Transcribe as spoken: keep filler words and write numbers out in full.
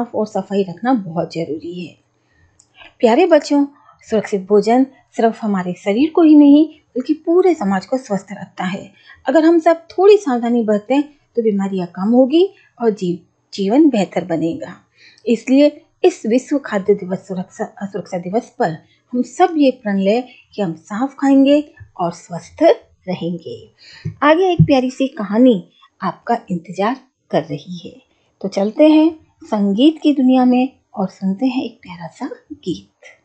साफ और सफाई रखना बहुत जरूरी है। प्यारे बच्चों, सुरक्षित भोजन सिर्फ हमारे शरीर को ही नहीं बल्कि पूरे समाज को स्वस्थ रखता है। अगर हम सब थोड़ी सावधानी बरतें तो बीमारियां कम होगी और जीव जीवन बेहतर बनेगा। इसलिए इस विश्व खाद्य दिवस सुरक्षा सुरक्षा दिवस पर हम सब ये प्रण लें कि हम साफ खाएंगे और स्वस्थ रहेंगे। आगे एक प्यारी सी कहानी आपका इंतजार कर रही है, तो चलते हैं संगीत की दुनिया में और सुनते हैं एक प्यारा सा गीत।